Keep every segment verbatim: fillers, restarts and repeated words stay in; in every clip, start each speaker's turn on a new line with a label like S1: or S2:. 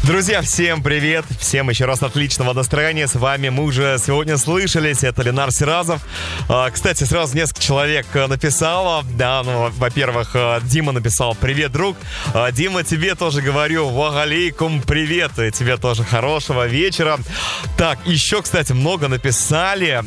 S1: Друзья, всем привет! Всем еще раз отличного настроения. С вами мы уже сегодня слышались. Это Ленар Сиразов. Кстати, сразу несколько человек написало. Да, ну, во-первых, Дима написал: «Привет, друг». Дима, тебе тоже говорю: «Вагалейкум, привет». И тебе тоже хорошего вечера. Так, еще, кстати, много написали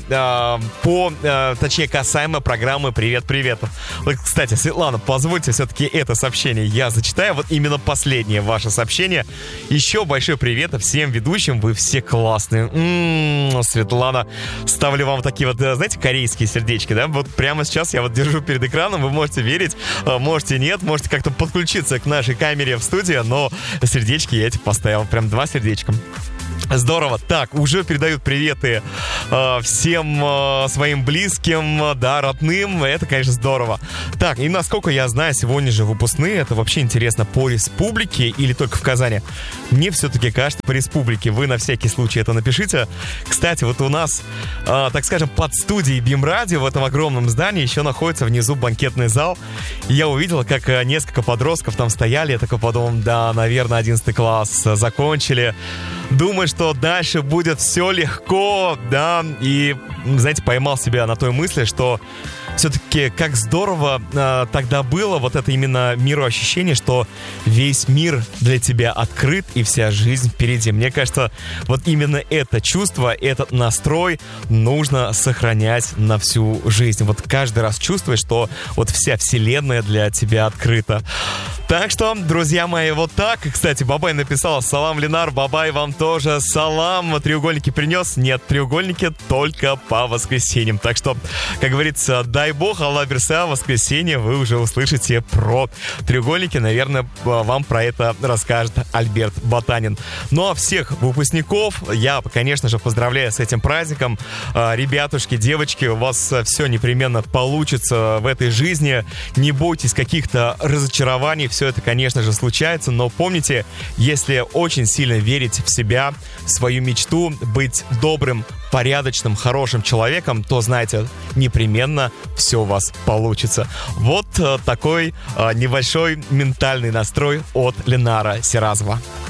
S1: по, точнее, касаемо программы «Привет-привет». Вот, кстати, Светлана, позвольте все-таки это сообщение я зачитаю. Вот именно последнее ваше сообщение. Еще большой привет всем ведущим, вы все классные. М-м-м, Светлана, ставлю вам такие вот, знаете, корейские сердечки, да? Вот прямо сейчас я вот держу перед экраном, вы можете верить, можете нет, можете как-то подключиться к нашей камере в студии, но сердечки я эти поставил, прям два сердечка. Здорово. Так, уже передают приветы э, всем э, своим близким, да, родным. Это, конечно, здорово. Так, и насколько я знаю, сегодня же выпускные. Это вообще интересно, по республике или только в Казани? Мне все-таки кажется, по республике. Вы на всякий случай это напишите. Кстати, вот у нас, э, так скажем, под студией БИМ-радио в этом огромном здании еще находится внизу банкетный зал. И я увидел, как несколько подростков там стояли. Я такой подумал, да, наверное, одиннадцатый класс закончили. Думаю, что дальше будет все легко, да, и, знаете, поймал себя на той мысли, что все-таки как здорово э, тогда было вот это именно мироощущение, что весь мир для тебя открыт и вся жизнь впереди. Мне кажется, вот именно это чувство, этот настрой нужно сохранять на всю жизнь. Вот каждый раз чувствуешь, что вот вся вселенная для тебя открыта. Так что, друзья мои, вот так. Кстати, Бабай написал: «Салам, Ленар, Бабай, вам тоже салам». Треугольники принес? Нет, треугольники только по воскресеньям. Так что, как говорится, дай бог, Аллах Берса, в воскресенье вы уже услышите про треугольники. Наверное, вам про это расскажет Альберт Ботанин. Ну а всех выпускников я, конечно же, поздравляю с этим праздником. Ребятушки, девочки, у вас все непременно получится в этой жизни. Не бойтесь каких-то разочарований. Все это, конечно же, случается, но помните, если очень сильно верить в себя, в свою мечту, быть добрым, порядочным, хорошим человеком, то, знаете, непременно все у вас получится. Вот такой небольшой ментальный настрой от Ленара Сиразова.